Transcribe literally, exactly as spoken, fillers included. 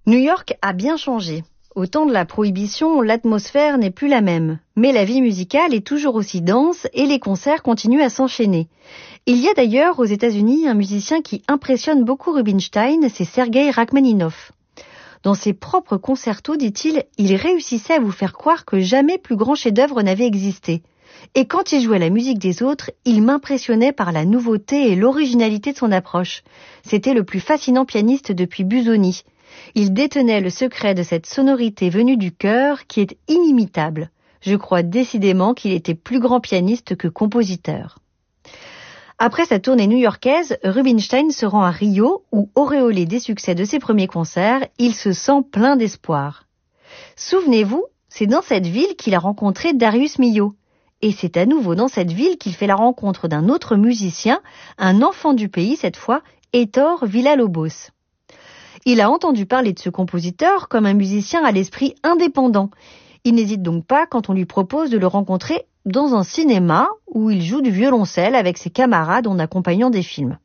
New York a bien changé. Au temps de la prohibition, l'atmosphère n'est plus la même. Mais la vie musicale est toujours aussi dense et les concerts continuent à s'enchaîner. Il y a d'ailleurs aux États-Unis un musicien qui impressionne beaucoup Rubinstein, c'est Sergueï Rachmaninov. Dans ses propres concertos, dit-il, il réussissait à vous faire croire que jamais plus grand chef-d'œuvre n'avait existé. Et quand il jouait la musique des autres, il m'impressionnait par la nouveauté et l'originalité de son approche. C'était le plus fascinant pianiste depuis Busoni. Il détenait le secret de cette sonorité venue du cœur qui est inimitable. Je crois décidément qu'il était plus grand pianiste que compositeur. Après sa tournée new-yorkaise, Rubinstein se rend à Rio où, auréolé des succès de ses premiers concerts, il se sent plein d'espoir. Souvenez-vous, c'est dans cette ville qu'il a rencontré Darius Milhaud. Et c'est à nouveau dans cette ville qu'il fait la rencontre d'un autre musicien, un enfant du pays cette fois, Héctor Villa-Lobos. Il a entendu parler de ce compositeur comme un musicien à l'esprit indépendant. Il n'hésite donc pas quand on lui propose de le rencontrer dans un cinéma où il joue du violoncelle avec ses camarades en accompagnant des films.